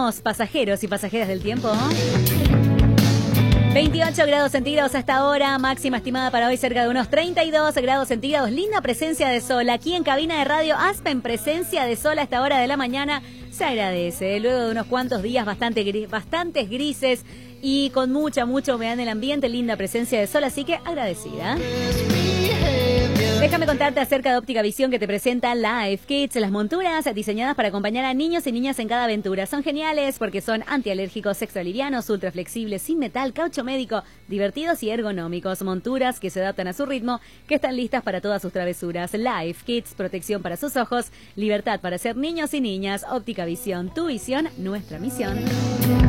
somos pasajeros y pasajeras del tiempo. 28 grados centígrados hasta ahora, máxima estimada para hoy cerca de unos 32 grados centígrados. Linda presencia de sol aquí en cabina de radio Aspen, presencia de sol a esta hora de la mañana. Se agradece, luego de unos cuantos días bastantes grises y con mucha humedad en el ambiente, linda presencia de sol, así que agradecida. Déjame contarte acerca de Óptica Visión, que te presenta Life Kids, las monturas diseñadas para acompañar a niños y niñas en cada aventura. Son geniales porque son antialérgicos, extralivianos, ultra flexibles, sin metal, caucho médico, divertidos y ergonómicos. Monturas que se adaptan a su ritmo, que están listas para todas sus travesuras. Life Kids, protección para sus ojos, libertad para ser niños y niñas. Óptica Visión, tu visión, nuestra misión.